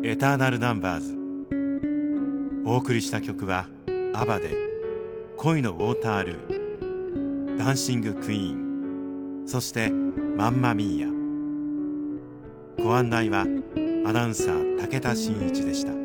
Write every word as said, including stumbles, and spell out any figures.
エターナルナンバーズ。お送りした曲はアバで恋のウォータールー、ダンシングクイーン、そしてマンマミーヤ。ご案内はアナウンサー武田真一でした。